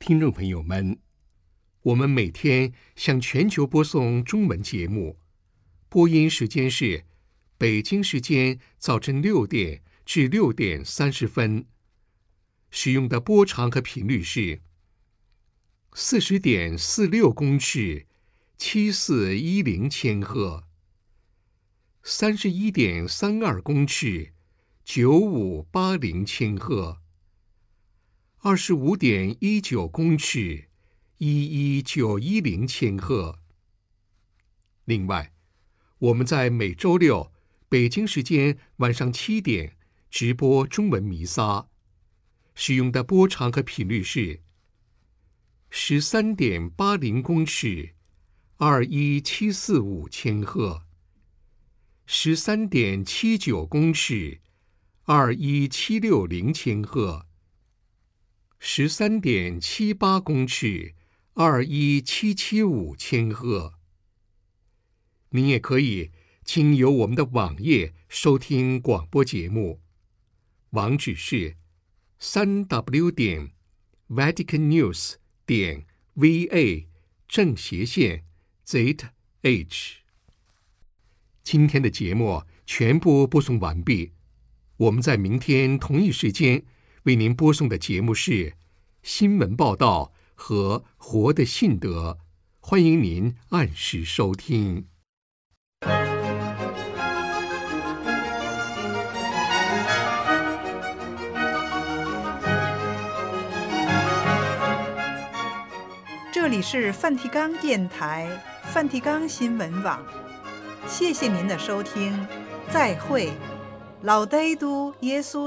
听众朋友们，我们每天向全球播送中文节目，播音时间是北京时间早晨6点至6点30分，使用的波长和频率是40.46公尺，7410千赫，31.32公尺，9580千赫，25.19公尺，11910千赫。另外，我们在每周六北京时间晚上7点直播中文弥撒，使用的波长和频率是13.80公尺，21745千赫，13.79公尺，21760千赫，13.78公尺，21775千赫。您也可以经由我们的网页收听广播节目，网址是3w.vaticannews.va/ZH。今天的节目全部播送完毕，我们在明天同一时间为您播送的节目是新闻报道和活的信德，欢迎您按时收听。 这里是梵蒂冈电台梵蒂冈新闻网，谢谢您的收听，再会，老呆都耶稣